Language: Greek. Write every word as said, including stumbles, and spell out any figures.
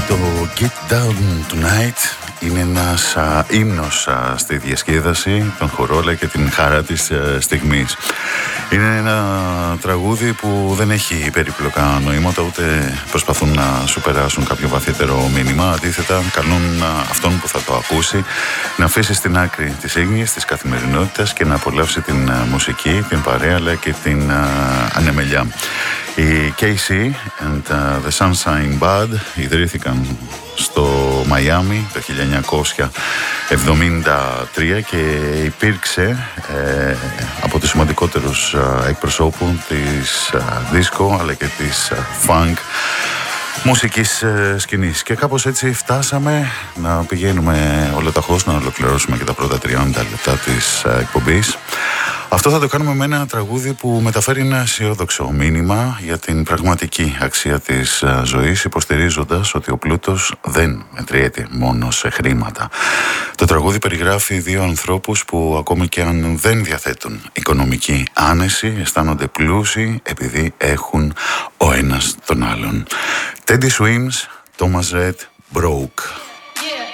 Το Get Down Tonight είναι ένας α, ύμνος α, στη διασκέδαση, τον χορό αλλά και την χαρά της α, στιγμής. Είναι ένα τραγούδι που δεν έχει περίπλοκα νοήματα, ούτε προσπαθούν να σου περάσουν κάποιο βαθύτερο μήνυμα. Αντίθετα, καλούν α, αυτόν που θα το ακούσει να αφήσει στην άκρη τις έγνοιες της καθημερινότητας και να απολαύσει την α, μουσική, την παρέα αλλά και την α, ανεμελιά. Οι κέι σι and uh, the Sunshine Band ιδρύθηκαν στο Μαϊάμι το χίλια εννιακόσια εβδομήντα τρία και υπήρξε ε, από τους σημαντικότερους ε, εκπροσώπους της ε, disco αλλά και της ε, funk μουσικής ε, σκηνής. Και κάπως έτσι φτάσαμε να πηγαίνουμε ολοταχώς να ολοκληρώσουμε και τα πρώτα τριάντα λεπτά της ε, εκπομπής. Αυτό θα το κάνουμε με ένα τραγούδι που μεταφέρει ένα αισιόδοξο μήνυμα για την πραγματική αξία της ζωής, υποστηρίζοντας ότι ο πλούτος δεν μετριέται μόνο σε χρήματα. Το τραγούδι περιγράφει δύο ανθρώπους που ακόμη και αν δεν διαθέτουν οικονομική άνεση, αισθάνονται πλούσιοι επειδή έχουν ο ένας τον άλλον. Teddy Swims, Thomas Rhett, Broke.